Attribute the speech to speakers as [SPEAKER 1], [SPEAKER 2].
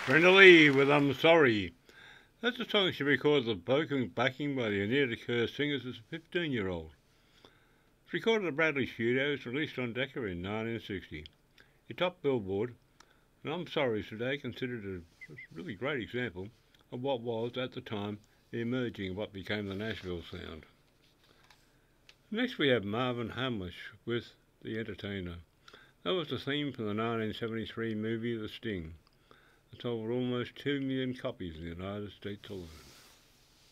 [SPEAKER 1] Brenda Lee with I'm Sorry. That's a song she recorded the vocal backing by the Anita Kerr singers as a 15-year-old. It's recorded at Bradley Studios, released on Decca in 1960. It topped Billboard, and I'm Sorry is today considered a really great example of what was, at the time, the emerging of what became the Nashville sound. Next we have Marvin Hamlisch with The Entertainer. That was the theme from the 1973 movie The Sting. It sold almost 2 million copies in the United States alone.